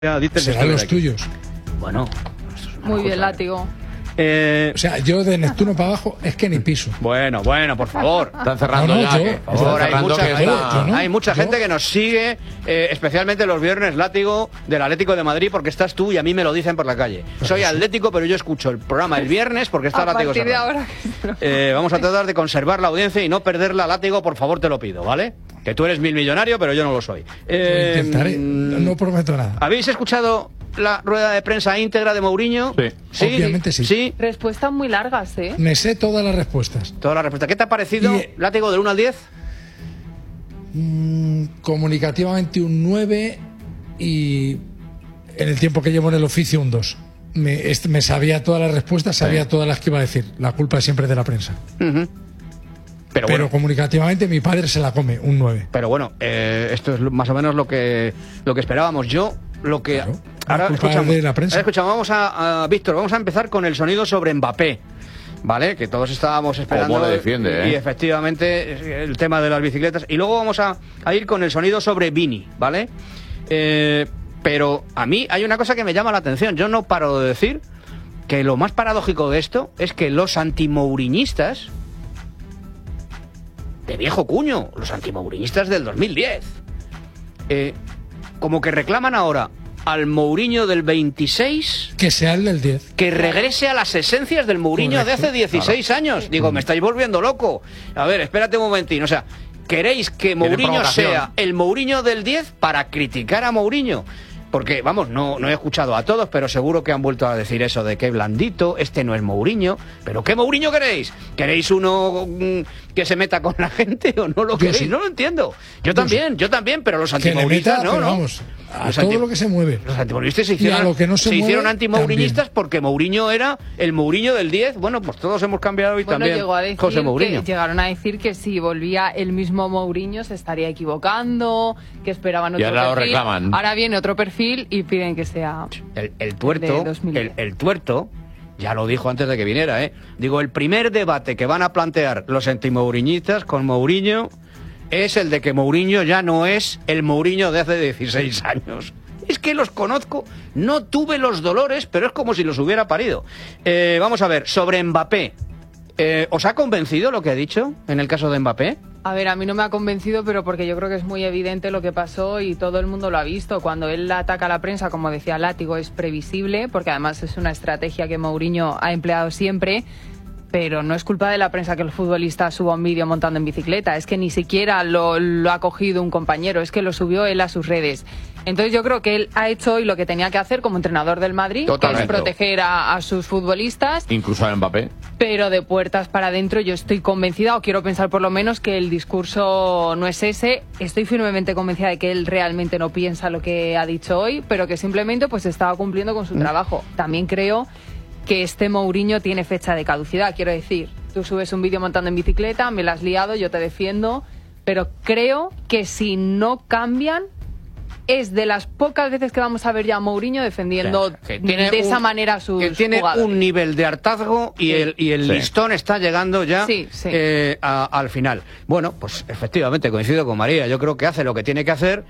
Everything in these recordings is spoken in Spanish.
Serán los tuyos. Bueno. Muy bien, Látigo. O sea, yo de Neptuno para abajo es que ni piso. Bueno, por favor. Están cerrando Hay mucha gente que nos sigue, especialmente los viernes, Látigo, del Atlético de Madrid, porque estás tú y a mí me lo dicen por la calle. Soy atlético, pero yo escucho el programa el viernes porque está Látigo. Vamos a tratar de conservar la audiencia y no perderla, Látigo, por favor, te lo pido, ¿vale? Que tú eres millonario, pero yo no lo soy. Intentaré, no prometo nada. ¿Habéis escuchado la rueda de prensa íntegra de Mourinho? Sí. Obviamente sí. Respuestas muy largas, ¿eh? Me sé todas las respuestas. ¿Qué te ha parecido, Látigo, del 1 al 10? Comunicativamente un 9 y en el tiempo que llevo en el oficio un 2. Me sabía todas las respuestas, sabía todas las que iba a decir. La culpa es siempre de la prensa. Pero bueno, comunicativamente mi padre se la come, un 9. Pero bueno, esto es más o menos lo que esperábamos. Yo, lo que... Claro, ahora escuchamos, de la prensa. Vamos a Víctor, vamos a empezar con el sonido sobre Mbappé, ¿vale? Que todos estábamos esperando. ¿Cómo le defiende, Y efectivamente, el tema de las bicicletas. Y luego vamos a ir con el sonido sobre Vini, ¿vale? Pero a mí hay una cosa que me llama la atención. Yo no paro de decir que lo más paradójico de esto es que los antimouriñistas... de viejo cuño, los antimouriñistas del 2010, como que reclaman ahora al Mourinho del 26 que sea el del 10, que regrese a las esencias del Mourinho de hace 16 años. Digo, me estáis volviendo loco. A ver, espérate un momentín. O sea, ¿queréis que Mourinho sea el Mourinho del 10 para criticar a Mourinho? Porque, vamos, no he escuchado a todos, pero seguro que han vuelto a decir eso de que blandito, este no es Mourinho. ¿Pero qué Mourinho queréis? ¿Queréis uno que se meta con la gente o no lo queréis? Sí. No lo entiendo. Yo también, pero los antimouristas no. Vamos, a todo lo que se mueve. Los antimouristas se hicieron antimourinhistas porque Mourinho era el Mourinho del 10. Bueno, pues todos hemos cambiado y también llegó a decir José Mourinho. Llegaron a decir que si volvía el mismo Mourinho se estaría equivocando, que esperaban otro perfil. Reclaman. Ahora viene otro perfil y piden que sea el tuerto, ya lo dijo antes de que viniera, digo, el primer debate que van a plantear los antimouriñistas con Mourinho es el de que Mourinho ya no es el Mourinho de hace 16 años. Es que los conozco, no tuve los dolores, pero es como si los hubiera parido. Vamos a ver, sobre Mbappé, ¿os ha convencido lo que ha dicho en el caso de Mbappé? A ver, a mí no me ha convencido, pero porque yo creo que es muy evidente lo que pasó y todo el mundo lo ha visto. Cuando él ataca a la prensa, como decía Látigo, es previsible, porque además es una estrategia que Mourinho ha empleado siempre, pero no es culpa de la prensa que el futbolista suba un vídeo montando en bicicleta. Es que ni siquiera lo ha cogido un compañero, es que lo subió él a sus redes. Entonces yo creo que él ha hecho hoy lo que tenía que hacer como entrenador del Madrid, que es proteger a sus futbolistas. Incluso a Mbappé. Pero de puertas para adentro yo estoy convencida, o quiero pensar por lo menos, que el discurso no es ese. Estoy firmemente convencida de que él realmente no piensa lo que ha dicho hoy, pero que simplemente pues estaba cumpliendo con su trabajo. También creo que este Mourinho tiene fecha de caducidad. Quiero decir, tú subes un vídeo montando en bicicleta, me la has liado, yo te defiendo, pero creo que si no cambian, es de las pocas veces que vamos a ver ya a Mourinho defendiendo de esa manera a sus que tiene jugadores. Un nivel de hartazgo y el listón está llegando ya al final. Bueno, pues efectivamente coincido con María. Yo creo que hace lo que tiene que hacer,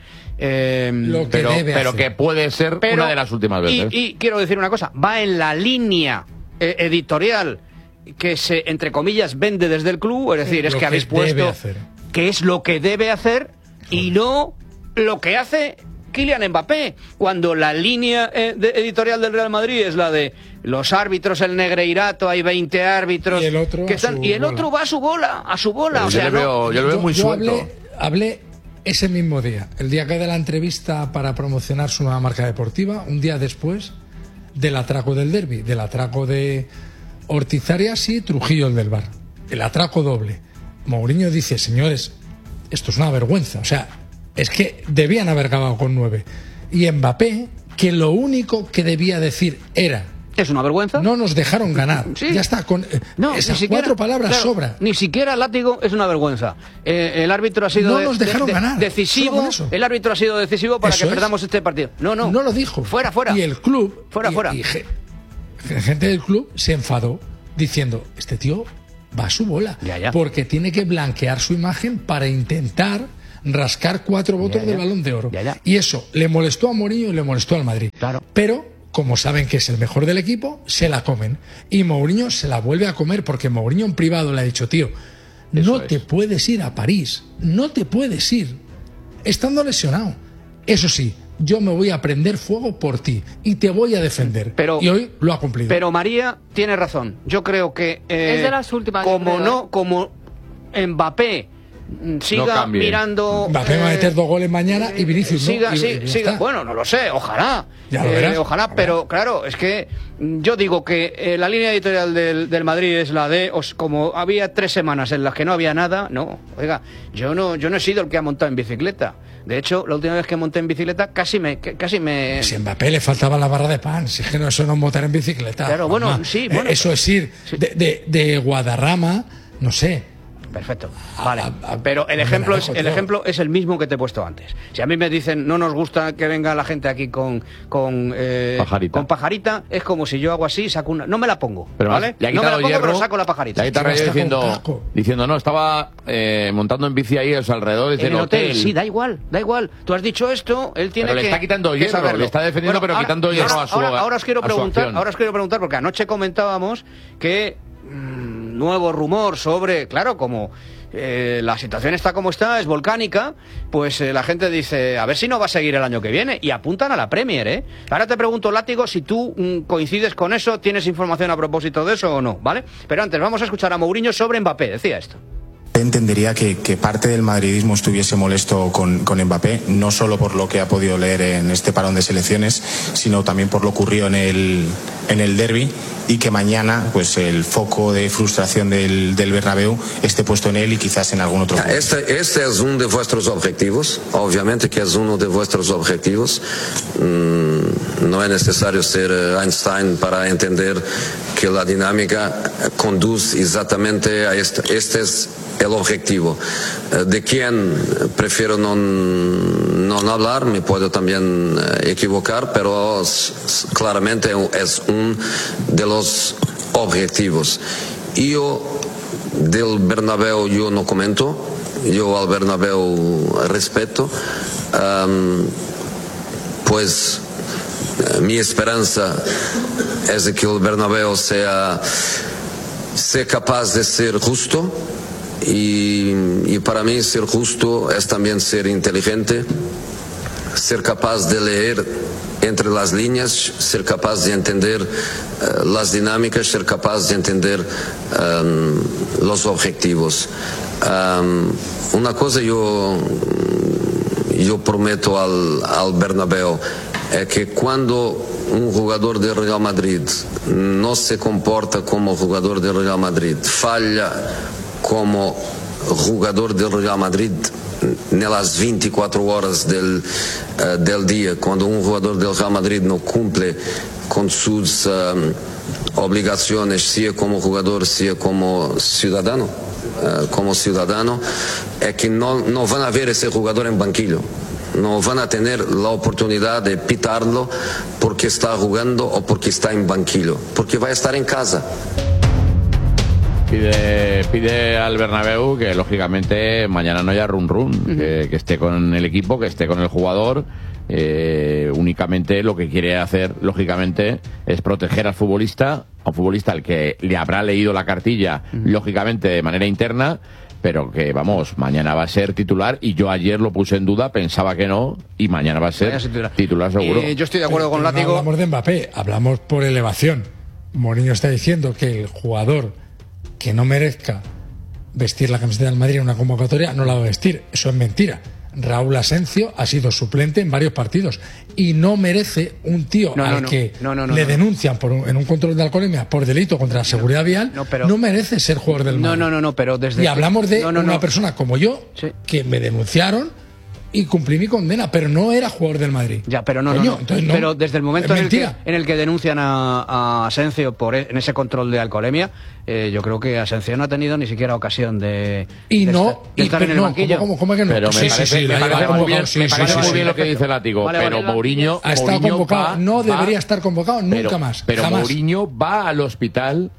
pero que puede ser una de las últimas veces. Y quiero decir una cosa, va en la línea editorial que se, entre comillas, vende desde el club. Es decir, es que habéis puesto que es lo que debe hacer y no lo que hace Kylian Mbappé, cuando la línea editorial del Real Madrid es la de los árbitros, el negreirato, hay 20 árbitros y el otro, otro va a su bola, O sea, yo lo veo muy suelto. Hablé ese mismo día, el día que da la entrevista para promocionar su nueva marca deportiva, un día después del atraco del derbi, del atraco de Ortizarias y Trujillo, el del Bar, el atraco doble. Mourinho dice, señores, esto es una vergüenza, o sea, es que debían haber acabado con 9. Y Mbappé, que lo único que debía decir era... ¿Es una vergüenza? No nos dejaron ganar. Ya está, con esas 4 palabras sobra. Ni siquiera Látigo es una vergüenza. El árbitro ha sido decisivo. El árbitro ha sido decisivo para que perdamos este partido. No lo dijo. Fuera. Y el club... Fuera. Y gente del club se enfadó diciendo, este tío va a su bola. Ya. Porque tiene que blanquear su imagen para intentar rascar 4 votos del Balón de Oro. Y eso le molestó a Mourinho y le molestó al Madrid. Claro. Pero, como saben que es el mejor del equipo, se la comen. Y Mourinho se la vuelve a comer porque Mourinho en privado le ha dicho, tío, no te puedes ir a París, no te puedes ir, estando lesionado. Eso sí, yo me voy a prender fuego por ti y te voy a defender. Y hoy lo ha cumplido. Pero María tiene razón. Yo creo que es de las últimas. Como Mbappé siga mirando. Mbappé va a meter 2 goles mañana y Vinicius siga. Bueno, no lo sé, ojalá. Ya lo verás. Ojalá, pero claro, es que yo digo que la línea editorial del Madrid es la de, como había 3 semanas en las que no había nada, no. Oiga, yo no he sido el que ha montado en bicicleta. De hecho, la última vez que monté en bicicleta casi me... Si a Mbappé le faltaba la barra de pan, si es que eso no es montar en bicicleta. Claro, bueno, sí. Bueno, eso es ir de Guadarrama, no sé. Perfecto, vale. Pero el ejemplo es el mismo que te he puesto antes. Si a mí me dicen no nos gusta que venga la gente aquí con pajarita, es como si yo hago así, saco una... No me la pongo, pero ¿vale? No me la pongo, pero saco la pajarita. Ya diciendo, no, estaba montando en bici ahí a los alrededores del hotel. Sí, da igual. Tú has dicho esto, él tiene pero le está quitando hierro, le está defendiendo, pero quitando hierro a su acción. Ahora os quiero preguntar, porque anoche comentábamos que... nuevo rumor sobre, claro, como la situación está como está, es volcánica, pues la gente dice, a ver si no va a seguir el año que viene, y apuntan a la Premier, ¿eh? Ahora te pregunto, Látigo, si tú coincides con eso, tienes información a propósito de eso o no, ¿vale? Pero antes vamos a escuchar a Mourinho sobre Mbappé, decía esto. Entendería que parte del madridismo estuviese molesto con Mbappé, no solo por lo que ha podido leer en este parón de selecciones, sino también por lo ocurrido en el derbi, y que mañana pues el foco de frustración del Bernabéu esté puesto en él y quizás en algún otro. Este es uno de vuestros objetivos, obviamente que es uno de vuestros objetivos. No es necesario ser Einstein para entender que la dinámica conduce exactamente a esto. Este es el objetivo. De quien prefiero no hablar, me puedo también equivocar, pero claramente es uno de los objetivos. Yo del Bernabéu yo no comento, yo al Bernabéu respeto, pues mi esperanza es de que el Bernabéu sea capaz de ser justo. Y para mí ser justo es también ser inteligente, ser capaz de leer entre las líneas, ser capaz de entender las dinámicas, ser capaz de entender los objetivos. Una cosa yo prometo al Bernabéu es que cuando un jugador del Real Madrid no se comporta como jugador del Real Madrid, falla como jugador del Real Madrid en las 24 horas del día, cuando un jugador del Real Madrid no cumple con sus obligaciones, sea como jugador, sea como ciudadano, es que no van a ver ese jugador en banquillo. No van a tener la oportunidad de pitarlo porque está jugando o porque está en banquillo, porque va a estar en casa. Pide al Bernabéu que lógicamente mañana no haya run, que esté con el equipo, que esté con el jugador. Únicamente lo que quiere hacer, lógicamente, es proteger al futbolista, a un futbolista al que le habrá leído la cartilla, lógicamente de manera interna, pero que, vamos, mañana va a ser titular, y yo ayer lo puse en duda, pensaba que no, y mañana va a ser titular seguro. Yo estoy de acuerdo con Látigo. No hablamos de Mbappé, hablamos por elevación. Mourinho está diciendo que el jugador que no merezca vestir la camiseta del Madrid en una convocatoria no la va a vestir. Eso es mentira. Raúl Asencio ha sido suplente en varios partidos y no merece un tío al que le denuncian en un control de alcoholemia por delito contra la seguridad vial, no merece ser jugador del Madrid. Pero desde... Y hablamos de una persona como yo, que me denunciaron y cumplí mi condena, pero no era jugador del Madrid. Ya, pero pero desde el momento en el que denuncian a Asencio en ese control de alcoholemia, yo creo que Asencio no ha tenido ni siquiera ocasión de estar en el banquillo. ¿Cómo que no? Pero me parece muy bien lo que dice Látigo, pero Mourinho ha estado convocado, no debería estar convocado nunca más. Pero jamás. Mourinho va al hospital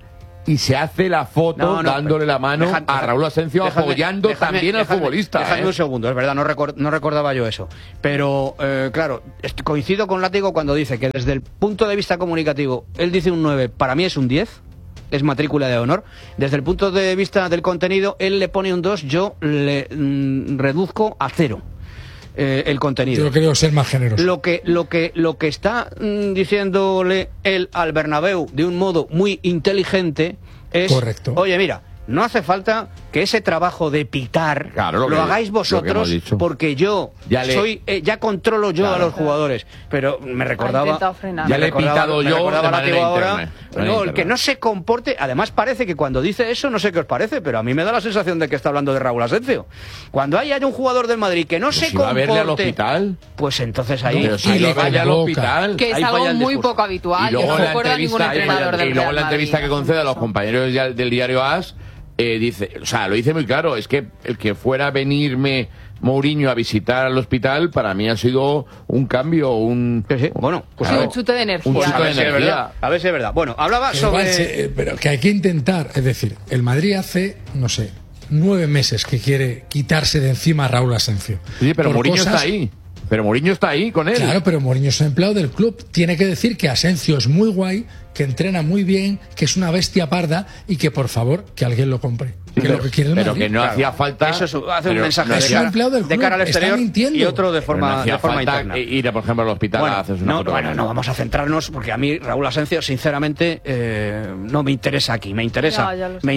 y se hace la foto dándole la mano a Raúl Asencio, apoyando también al futbolista. Déjame un segundo, es verdad, no recordaba yo eso. Pero, claro, coincido con Látigo cuando dice que desde el punto de vista comunicativo, él dice un 9, para mí es un 10, es matrícula de honor. Desde el punto de vista del contenido, él le pone un 2, yo le reduzco a 0. El contenido. Yo creo ser más generoso. Lo que está diciéndole él al Bernabéu de un modo muy inteligente es, correcto. Oye, mira, no hace falta que ese trabajo de pitar lo hagáis vosotros, porque yo ya controlo yo a los jugadores. Pero me recordaba, ya le he pitado yo de manera ahora, el que no se comporte. Además parece que cuando dice eso, no sé qué os parece, pero a mí me da la sensación de que está hablando de Raúl Asencio. Cuando haya un jugador del Madrid que no se comporte, verle al hospital, pues entonces ahí le vaya al hospital, que es algo muy poco habitual. Y luego en la entrevista que concede a los compañeros del diario AS, dice, o sea, lo dice muy claro, es que el que fuera a venirme Mourinho a visitar al hospital, para mí ha sido un cambio, bueno, pues un chute de energía. A ver si es verdad. Bueno, hablaba sobre... pero que hay que intentar, es decir, el Madrid hace, no sé, 9 meses que quiere quitarse de encima a Raúl Asencio. Sí, pero Mourinho está ahí. Pero Mourinho está ahí con él. Claro, pero Mourinho es un empleado del club. Tiene que decir que Asencio es muy guay, que entrena muy bien, que es una bestia parda y que, por favor, que alguien lo compre. Pero que no hacía falta. Eso hace un mensaje de cara al exterior y otro de forma interna. Ir, por ejemplo, al hospital a hacerse una foto. Bueno, no vamos a centrarnos, porque a mí Raúl Asencio, sinceramente, no me interesa aquí. Me interesa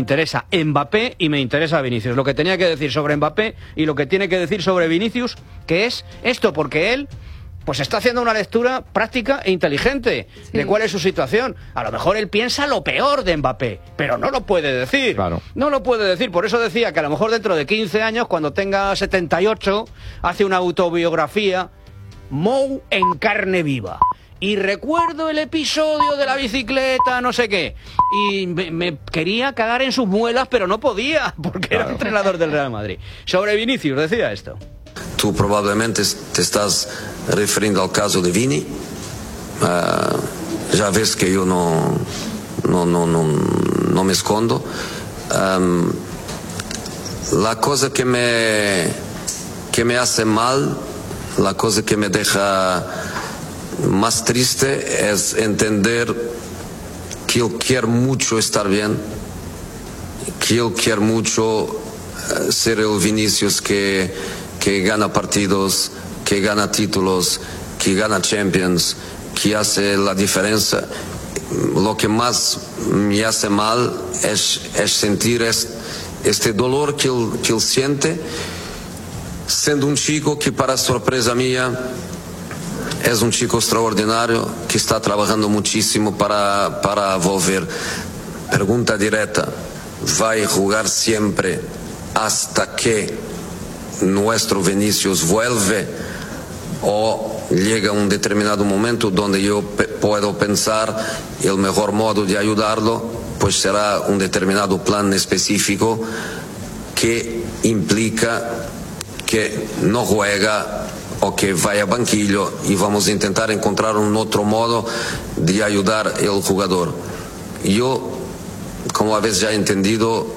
Mbappé y me interesa Vinicius. Lo que tenía que decir sobre Mbappé y lo que tiene que decir sobre Vinicius, que es esto, porque él pues está haciendo una lectura práctica e inteligente de cuál es su situación. A lo mejor él piensa lo peor de Mbappé, pero no lo puede decir. Claro. No lo puede decir. Por eso decía que a lo mejor dentro de 15 años, cuando tenga 78, hace una autobiografía, Mou en carne viva. Y recuerdo el episodio de la bicicleta, no sé qué. Y me quería cagar en sus muelas, pero no podía, porque era entrenador del Real Madrid. Sobre Vinicius decía esto. Tú probablemente te estás refiriendo al caso de Vini. Ya ves que yo no me escondo. La cosa que me hace mal, la cosa que me deja más triste es entender que él quiere mucho estar bien, que él quiere mucho ser el Vinicius que gana partidos, que gana títulos, que gana Champions, que hace la diferencia. Lo que más me hace mal es sentir este dolor que él siente, siendo un chico que, para sorpresa mía, es un chico extraordinario, que está trabajando muchísimo para volver. Pregunta directa, ¿va a jugar siempre hasta que nuestro Vinicius vuelve, o llega un determinado momento donde yo puedo pensar el mejor modo de ayudarlo pues será un determinado plan específico que implica que no juega o que vaya a banquillo, y vamos a intentar encontrar un otro modo de ayudar al jugador. Yo, como habéis ya entendido,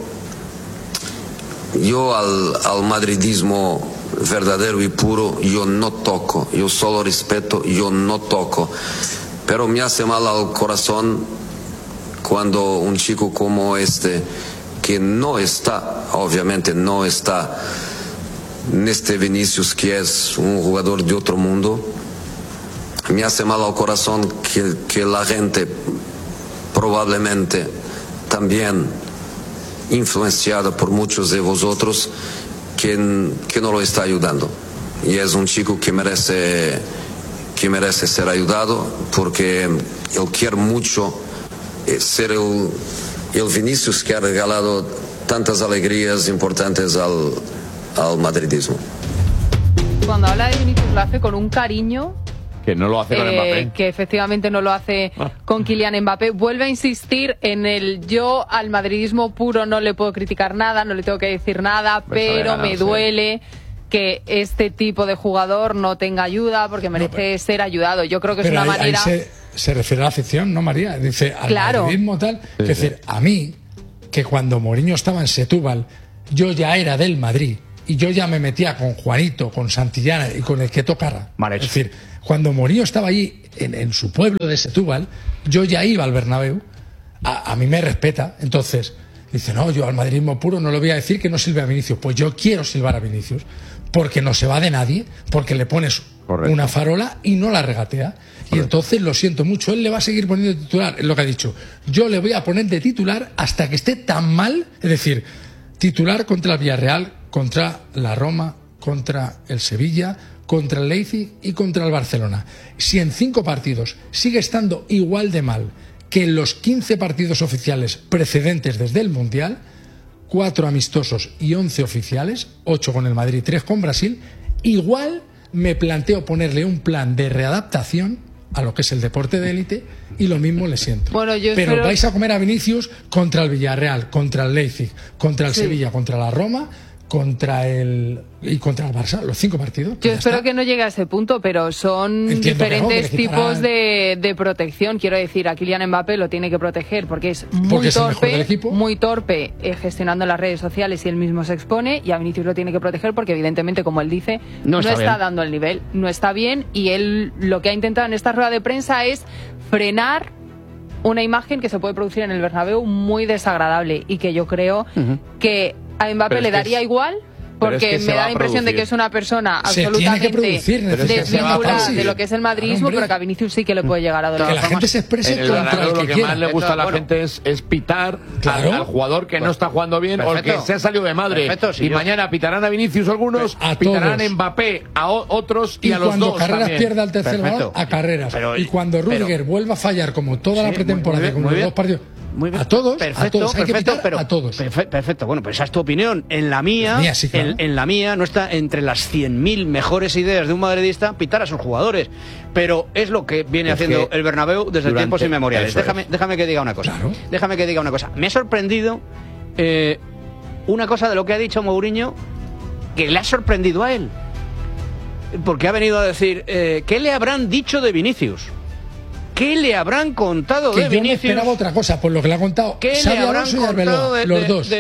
yo al madridismo verdadero y puro yo no toco, yo solo respeto, yo no toco, pero me hace mal al corazón cuando un chico como este, que no está, obviamente no está en este Vinicius, que es un jugador de otro mundo, me hace mal al corazón que la gente, probablemente también influenciada por muchos de vosotros, que no lo está ayudando. Y es un chico que merece ser ayudado, porque él quiere mucho ser el Vinicius que ha regalado tantas alegrías importantes al madridismo. Cuando habla de Vinicius lo hace con un cariño que no lo hace con Mbappé, que efectivamente no lo hace con Kylian Mbappé. Vuelve a insistir en yo al madridismo puro no le puedo criticar nada, no le tengo que decir nada, pero me duele que este tipo de jugador no tenga ayuda, porque merece ser ayudado. Yo creo que es una manera... Se refiere a la afición, ¿no, María? Dice al madridismo tal. Sí, es decir, a mí que cuando Mourinho estaba en Setúbal, yo ya era del Madrid y yo ya me metía con Juanito, con Santillana y con el que tocara. Es decir, cuando Mourinho estaba allí en su pueblo de Setúbal, yo ya iba al Bernabéu. A mí me respeta. Entonces dice, no, yo al madridismo puro no le voy a decir que no silbe a Vinicius. Pues yo quiero silbar a Vinicius, porque no se va de nadie, porque le pones una farola y no la regatea. Y entonces, lo siento mucho, él le va a seguir poniendo de titular, es lo que ha dicho. Yo le voy a poner de titular hasta que esté tan mal, es decir, titular contra el Villarreal, contra la Roma, contra el Sevilla, contra el Leipzig y contra el Barcelona. Si en 5 partidos sigue estando igual de mal que en los 15 partidos oficiales precedentes desde el Mundial, 4 amistosos y 11 oficiales, 8 con el Madrid, 3 con Brasil, igual me planteo ponerle un plan de readaptación a lo que es el deporte de élite y lo mismo le siento. Bueno, pero vais a comer a Vinicius contra el Villarreal, contra el Leipzig, contra el Sevilla, contra la Roma, contra el Barça, los 5 partidos. Yo espero que no llegue a ese punto, pero son diferentes tipos de protección. Quiero decir, a Kylian Mbappé lo tiene que proteger porque es muy torpe gestionando las redes sociales y él mismo se expone, y a Vinicius lo tiene que proteger porque evidentemente, como él dice, no está dando el nivel, no está bien, y él lo que ha intentado en esta rueda de prensa es frenar una imagen que se puede producir en el Bernabéu muy desagradable, y que yo creo que a Mbappé le daría igual, porque me da la impresión de que es una persona absolutamente desvinculada de lo que es el madridismo, pero que a Vinicius sí que le puede llegar a doler. Que la gente se exprese contra el que lo que más le gusta a la gente es pitar al jugador que no está jugando bien o que se ha salido de madre. Y mañana pitarán a Vinicius algunos, pitarán a Mbappé a otros y a los dos. Y cuando Carreras pierda el tercer balón, a Carreras. Y cuando Rüdiger vuelva a fallar como toda la pretemporada, como los 2 partidos, a todos, hay que pitar a todos. Perfecto, bueno, pues esa es tu opinión. En la mía, sí, claro. en la mía no está entre las 100.000 mejores ideas de un madridista pitar a sus jugadores, pero es lo que viene haciendo el Bernabéu desde tiempos inmemoriales. Déjame que diga una cosa. Claro. Déjame que diga una cosa. Me ha sorprendido una cosa de lo que ha dicho Mourinho, que le ha sorprendido a él, porque ha venido a decir ¿qué le habrán dicho de Vinicius? ¿Qué le habrán contado de Vinicius? Yo me esperaba otra cosa, por lo que le ha contado Xabi Alonso y Arbeloa, los dos.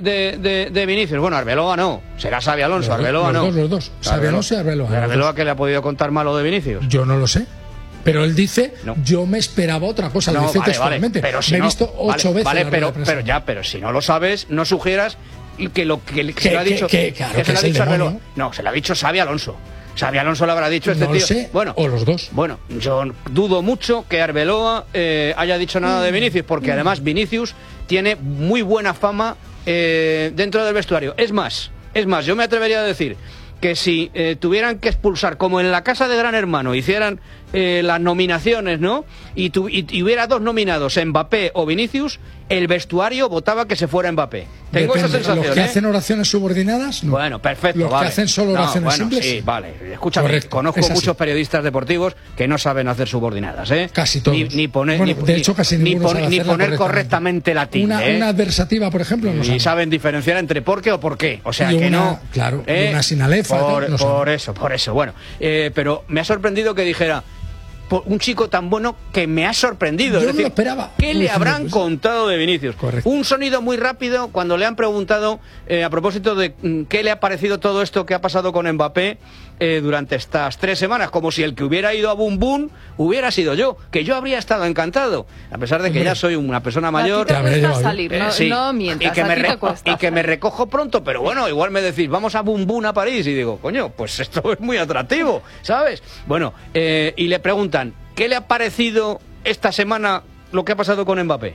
De Vinicius. Bueno, Arbeloa no. Será Xabi Alonso, Arbeloa no. Los dos. Xabi Alonso y Arbeloa. ¿Arbeloa qué le ha podido contar malo de Vinicius? Yo no lo sé. Pero él dice, yo me esperaba otra cosa, lo dice textualmente. Pero si me he visto 8 veces. Pero si no lo sabes, no sugieras que lo que se lo ha dicho. Claro, que se lo ha dicho Arbeloa. No, se lo ha dicho Xabi Alonso. Xabi Alonso le habrá dicho este tío. Lo sé, o los dos. Bueno, yo dudo mucho que Arbeloa haya dicho nada de Vinicius, porque además Vinicius tiene muy buena fama dentro del vestuario. Es más, yo me atrevería a decir que si tuvieran que expulsar, como en la casa de Gran Hermano, hicieran las nominaciones, ¿no? Y hubiera 2 nominados, Mbappé o Vinicius, el vestuario votaba que se fuera Mbappé. Tengo esa sensación. ¿Los que hacen oraciones subordinadas? No. Bueno, perfecto. ¿Los que hacen solo oraciones simples? Sí, vale. Escúchame, conozco muchos periodistas deportivos que no saben hacer subordinadas, ¿eh? Casi todos. Ni poner, de hecho, casi ni poner correctamente la tilde. Una adversativa, por ejemplo, no saben. Y saben diferenciar entre por qué o por qué. O sea, que no. Claro, una sin alefa. Por eso. Bueno, pero me ha sorprendido que dijera, un chico tan bueno que me ha sorprendido. Yo no lo esperaba. ¿Qué le habrán contado de Vinicius? Correcto. Un sonido muy rápido cuando le han preguntado a propósito de qué le ha parecido todo esto que ha pasado con Mbappé durante estas 3 semanas, como si el que hubiera ido a Bum Bum hubiera sido yo, que yo habría estado encantado, a pesar de que ya soy una persona mayor. A ti te cuesta salir, no mientas, y que me recojo pronto, pero bueno, igual me decís, vamos a Bum Bum a París, y digo, coño, pues esto es muy atractivo, ¿sabes? Bueno, y le preguntan, ¿qué le ha parecido esta semana lo que ha pasado con Mbappé?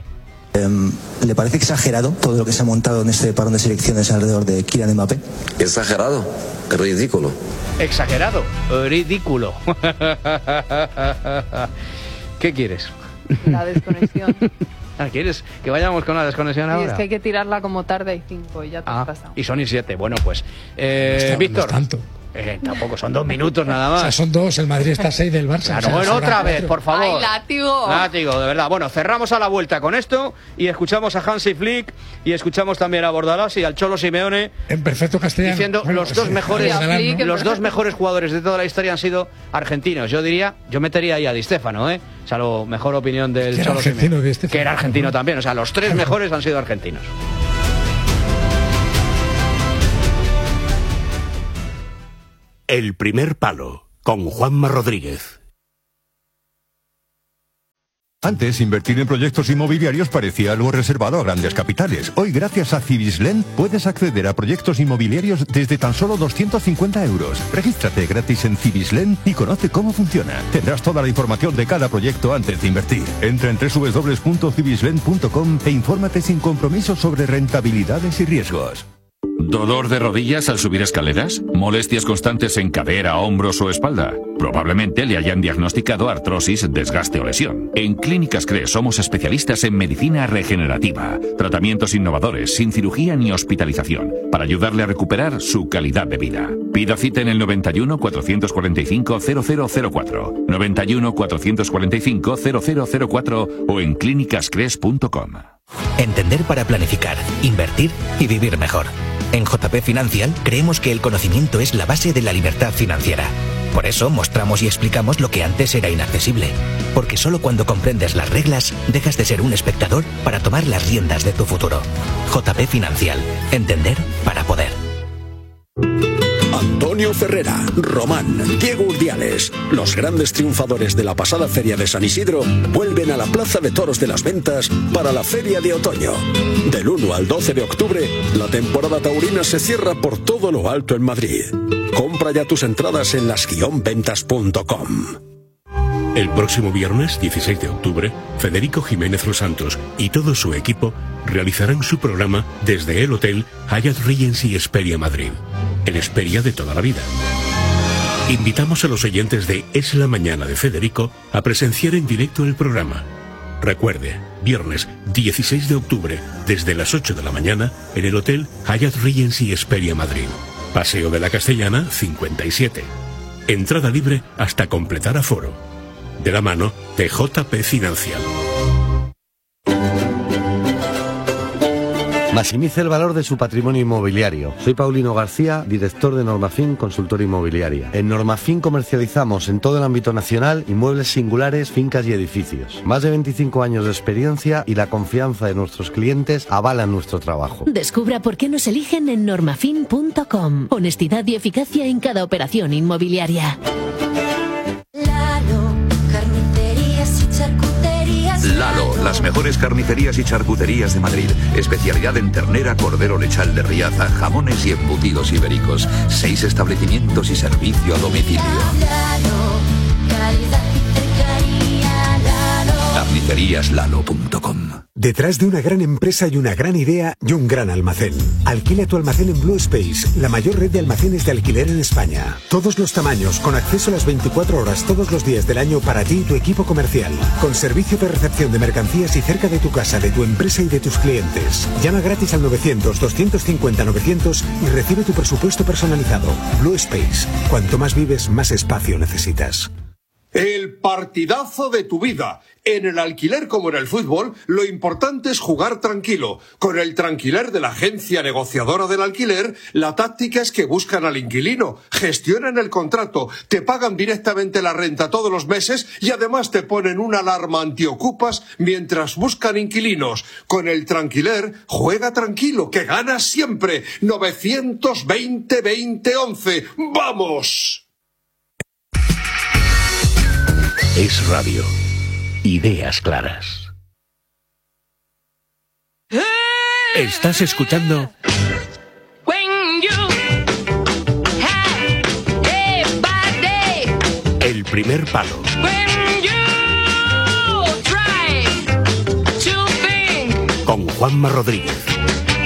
¿Le parece exagerado todo lo que se ha montado en este parón de selecciones alrededor de Kylian Mbappé? Exagerado, ridículo. Exagerado, ridículo. ¿Qué quieres? La desconexión. ¿Quieres que vayamos con la desconexión ahora? Sí, es que hay que tirarla como tarde y 5 y ya te has pasado. Y son y 7. Bueno, pues Víctor, Tampoco son 2 minutos nada más. O sea, son 2, el Madrid está a 6 del Barça. Claro, bueno, otra vez, por favor. ¡Ay, látigo! Látigo, de verdad. Bueno, cerramos a la vuelta con esto y escuchamos a Hansi Flick y escuchamos también a Bordalás y al Cholo Simeone. En perfecto castellano. Diciendo bueno, los dos mejores, Flick, los dos mejores jugadores de toda la historia han sido argentinos. Yo metería ahí a Di Stéfano, O sea, la mejor opinión del Cholo Simeone. Que era argentino también. O sea, los 3 mejores han sido argentinos. El primer palo, con Juanma Rodríguez. Antes, invertir en proyectos inmobiliarios parecía algo reservado a grandes capitales. Hoy, gracias a Cibislen, puedes acceder a proyectos inmobiliarios desde tan solo 250 euros. Regístrate gratis en Cibislen y conoce cómo funciona. Tendrás toda la información de cada proyecto antes de invertir. Entra en www.cibislen.com e infórmate sin compromiso sobre rentabilidades y riesgos. ¿Dolor de rodillas al subir escaleras? ¿Molestias constantes en cadera, hombros o espalda? Probablemente le hayan diagnosticado artrosis, desgaste o lesión. En Clínicas CRE somos especialistas en medicina regenerativa, tratamientos innovadores, sin cirugía ni hospitalización, para ayudarle a recuperar su calidad de vida. Pida cita en el 91 445 0004, 91 445 0004 o en clínicascres.com. Entender para planificar, invertir y vivir mejor. En JP Financial creemos que el conocimiento es la base de la libertad financiera. Por eso mostramos y explicamos lo que antes era inaccesible. Porque solo cuando comprendes las reglas, dejas de ser un espectador para tomar las riendas de tu futuro. JP Financial. Entender para poder. Antonio Ferrera, Román, Diego Urdiales, los grandes triunfadores de la pasada Feria de San Isidro, vuelven a la Plaza de Toros de las Ventas para la Feria de Otoño. Del 1 al 12 de octubre, la temporada taurina se cierra por todo lo alto en Madrid. Compra ya tus entradas en las-ventas.com. El próximo viernes, 16 de octubre, Federico Jiménez Los Santos y todo su equipo realizarán su programa desde el Hotel Hyatt Regency Hesperia Madrid, el Hesperia de toda la vida. Invitamos a los oyentes de Es la Mañana de Federico a presenciar en directo el programa. Recuerde, viernes 16 de octubre, desde las 8 de la mañana, en el Hotel Hyatt Regency Hesperia Madrid. Paseo de la Castellana, 57. Entrada libre hasta completar aforo. De la mano de JP Financial. Maximice el valor de su patrimonio inmobiliario. Soy Paulino García, director de Normafin Consultora Inmobiliaria. En Normafin comercializamos en todo el ámbito nacional inmuebles singulares, fincas y edificios. Más de 25 años de experiencia y la confianza de nuestros clientes avalan nuestro trabajo. Descubra por qué nos eligen en normafin.com. Honestidad y eficacia en cada operación inmobiliaria. Lalo, las mejores carnicerías y charcuterías de Madrid. Especialidad en ternera, cordero lechal de Riaza, jamones y embutidos ibéricos. 6 establecimientos y servicio a domicilio. Carniceríaslalo.com. Detrás de una gran empresa hay una gran idea y un gran almacén. Alquila tu almacén en Blue Space, la mayor red de almacenes de alquiler en España. Todos los tamaños, con acceso a las 24 horas todos los días del año para ti y tu equipo comercial. Con servicio de recepción de mercancías y cerca de tu casa, de tu empresa y de tus clientes. Llama gratis al 900-250-900 y recibe tu presupuesto personalizado. Blue Space. Cuanto más vives, más espacio necesitas. El partidazo de tu vida. En el alquiler como en el fútbol, lo importante es jugar tranquilo. Con el Tranquiler de la agencia negociadora del alquiler, la táctica es que buscan al inquilino, gestionan el contrato, te pagan directamente la renta todos los meses y además te ponen una alarma antiocupas mientras buscan inquilinos. Con el Tranquiler, juega tranquilo, que ganas siempre. 920-2011. ¡Vamos! Es radio. Ideas claras. Estás escuchando El primer palo. Con Juanma Rodríguez.